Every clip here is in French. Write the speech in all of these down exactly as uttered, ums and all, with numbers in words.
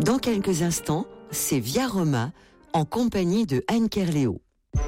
Dans quelques instants, c'est Via Roma en compagnie de Anne Kerléo.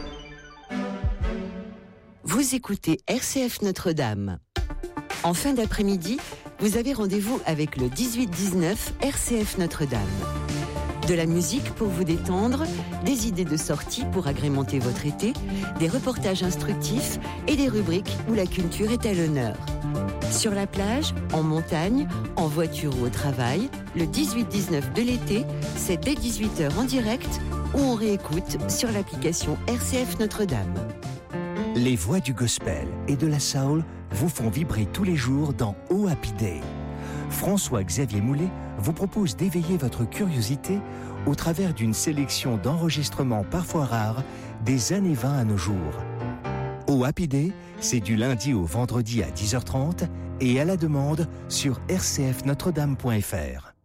Vous écoutez R C F Notre-Dame. En fin d'après-midi, vous avez rendez-vous avec le dix-huit dix-neuf R C F Notre-Dame. De la musique pour vous détendre, des idées de sortie pour agrémenter votre été, des reportages instructifs et des rubriques où la culture est à l'honneur. Sur la plage, en montagne, en voiture ou au travail, le dix-huit dix-neuf de l'été, c'est dès dix-huit heures en direct ou on réécoute sur l'application R C F Notre-Dame. Les voix du gospel et de la soul vous font vibrer tous les jours dans Oh Happy Day. François-Xavier Moulet vous propose d'éveiller votre curiosité au travers d'une sélection d'enregistrements parfois rares des années vingt à nos jours. Oh Happy Day, c'est du lundi au vendredi à dix heures trente et à la demande sur r c f notre dame point f r.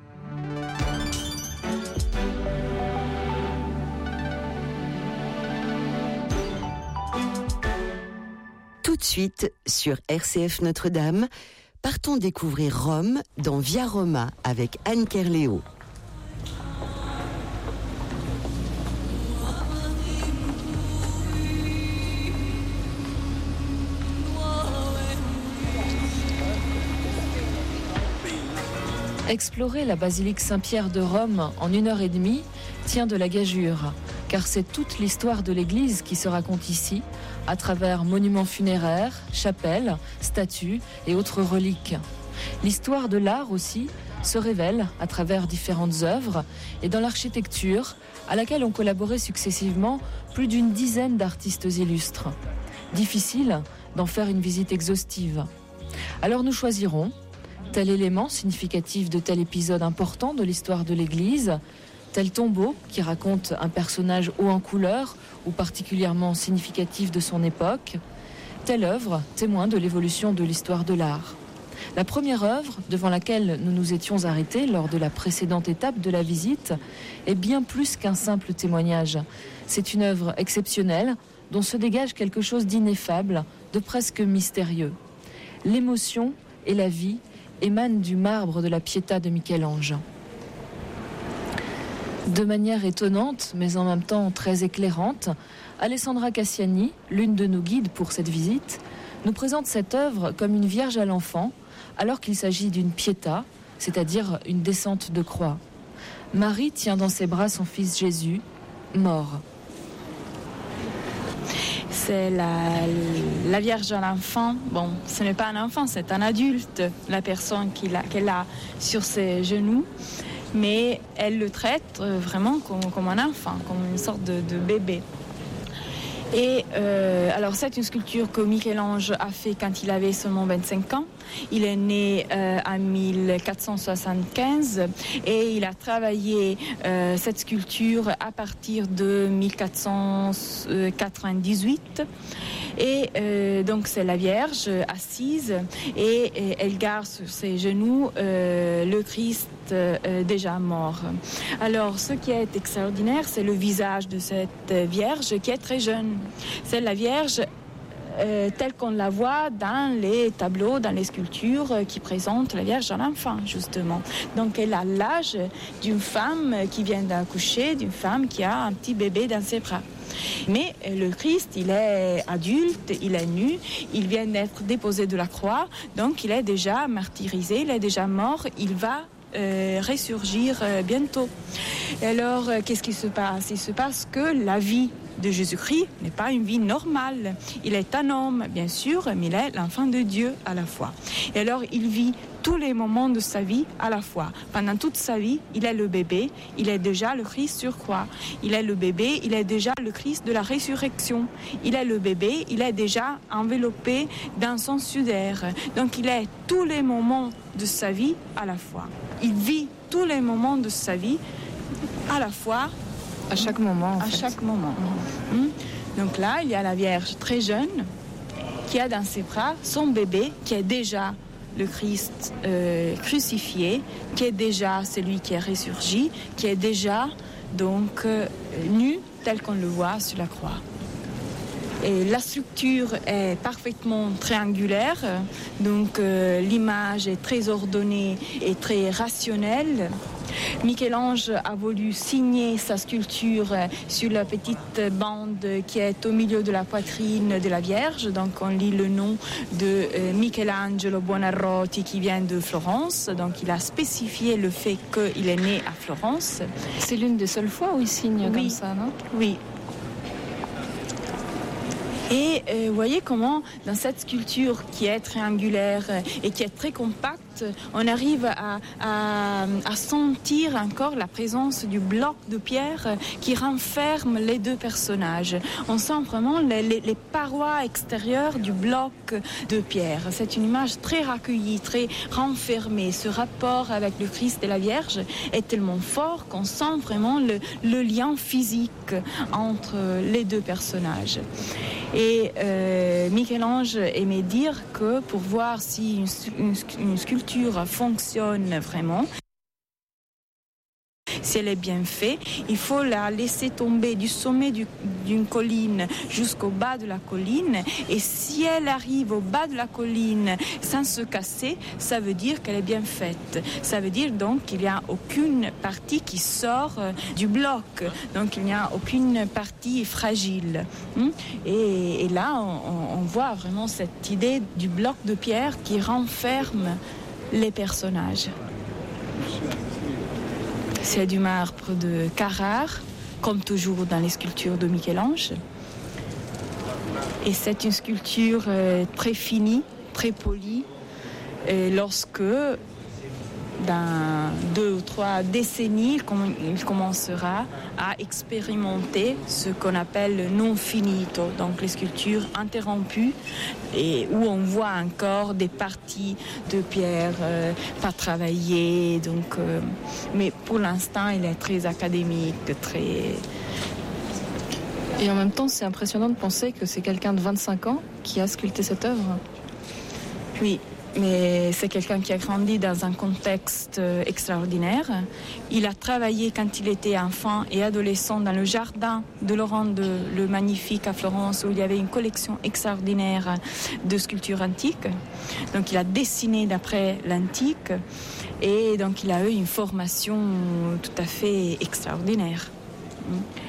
Tout de suite, sur R C F Notre-Dame, partons découvrir Rome dans Via Roma avec Anne Kerléo. Explorer la basilique Saint-Pierre de Rome en une heure et demie tient de la gageure, car c'est toute l'histoire de l'église qui se raconte ici, à travers monuments funéraires, chapelles, statues et autres reliques. L'histoire de l'art aussi se révèle à travers différentes œuvres et dans l'architecture, à laquelle ont collaboré successivement plus d'une dizaine d'artistes illustres. Difficile d'en faire une visite exhaustive. Alors nous choisirons tel élément significatif de tel épisode important de l'histoire de l'Église, tel tombeau qui raconte un personnage haut en couleur ou particulièrement significatif de son époque, telle œuvre témoin de l'évolution de l'histoire de l'art. La première œuvre devant laquelle nous nous étions arrêtés lors de la précédente étape de la visite est bien plus qu'un simple témoignage. C'est une œuvre exceptionnelle dont se dégage quelque chose d'ineffable, de presque mystérieux. L'émotion et la vie émane du marbre de la Pietà de Michel-Ange. De manière étonnante, mais en même temps très éclairante, Alessandra Cassiani, l'une de nos guides pour cette visite, nous présente cette œuvre comme une Vierge à l'enfant, alors qu'il s'agit d'une Pietà, c'est-à-dire une descente de croix. Marie tient dans ses bras son fils Jésus, mort. C'est la, la Vierge à l'enfant. Bon, ce n'est pas un enfant, c'est un adulte, la personne qu'il a, qu'elle a sur ses genoux. Mais elle le traite vraiment comme, comme un enfant, comme une sorte de, de bébé. Et euh, alors c'est une sculpture que Michel-Ange a fait quand il avait seulement vingt-cinq ans. Il est né euh, en mille quatre cent soixante-quinze et il a travaillé euh, cette sculpture à partir de mille quatre cent quatre-vingt-dix-huit. Et euh, donc c'est la Vierge assise et, et elle garde sur ses genoux euh, le Christ euh, déjà mort. Alors ce qui est extraordinaire, c'est le visage de cette Vierge qui est très jeune. C'est la Vierge euh, telle qu'on la voit dans les tableaux, dans les sculptures qui présentent la Vierge à l'enfant, justement. Donc elle a l'âge d'une femme qui vient d'accoucher, d'une femme qui a un petit bébé dans ses bras. Mais le Christ, il est adulte, il est nu, il vient d'être déposé de la croix, donc il est déjà martyrisé, il est déjà mort, il va euh, ressurgir euh, bientôt. Et alors, euh, qu'est-ce qui se passe ? Il se passe que la vie de Jésus-Christ n'est pas une vie normale. Il est un homme, bien sûr, mais il est l'enfant de Dieu à la fois. Et alors, il vit tous les moments de sa vie à la fois. Pendant toute sa vie, il est le bébé, il est déjà le Christ sur croix. Il est le bébé, il est déjà le Christ de la résurrection. Il est le bébé, il est déjà enveloppé dans son sudaire. Donc il est tous les moments de sa vie à la fois. Il vit tous les moments de sa vie à la fois. À chaque moment, en À fait. chaque moment. Mmh. Donc là, il y a la Vierge très jeune qui a dans ses bras son bébé qui est déjà le Christ euh, crucifié, qui est déjà celui qui est ressurgi, qui est déjà donc euh, nu tel qu'on le voit sur la croix. Et la structure est parfaitement triangulaire, donc euh, l'image est très ordonnée et très rationnelle. Michel-Ange a voulu signer sa sculpture sur la petite bande qui est au milieu de la poitrine de la Vierge. Donc on lit le nom de Michelangelo Buonarroti qui vient de Florence. Donc il a spécifié le fait qu'il est né à Florence. C'est l'une des seules fois où il signe oui. comme ça, non ? Oui. Et euh, vous voyez comment, dans cette sculpture qui est triangulaire et qui est très compacte, on arrive à, à, à sentir encore la présence du bloc de pierre qui renferme les deux personnages. On sent vraiment les, les, les parois extérieures du bloc de pierre. C'est une image très recueillie, très renfermée. Ce rapport avec le Christ et la Vierge est tellement fort qu'on sent vraiment le, le lien physique entre les deux personnages. Et euh, Michel-Ange aimait dire que pour voir si une, une, une sculpture fonctionne vraiment, si elle est bien faite, il faut la laisser tomber du sommet du, d'une colline jusqu'au bas de la colline. Et si elle arrive au bas de la colline sans se casser, ça veut dire qu'elle est bien faite. Ça veut dire donc qu'il n'y a aucune partie qui sort du bloc. Donc il n'y a aucune partie fragile. Et, et là, on, on voit vraiment cette idée du bloc de pierre qui renferme les personnages. C'est du marbre de Carrare, comme toujours dans les sculptures de Michel-Ange. Et c'est une sculpture euh, très finie, très polie. Et lorsque, dans deux ou trois décennies, il commencera à expérimenter ce qu'on appelle le non finito, donc les sculptures interrompues, et où on voit encore des parties de pierre euh, pas travaillées. Donc, euh, mais pour l'instant, il est très académique, très... Et en même temps, c'est impressionnant de penser que c'est quelqu'un de vingt-cinq ans qui a sculpté cette œuvre. Oui. Mais c'est quelqu'un qui a grandi dans un contexte extraordinaire. Il a travaillé quand il était enfant et adolescent dans le jardin de Laurent de, le Magnifique à Florence, où il y avait une collection extraordinaire de sculptures antiques. Donc il a dessiné d'après l'antique et donc il a eu une formation tout à fait extraordinaire.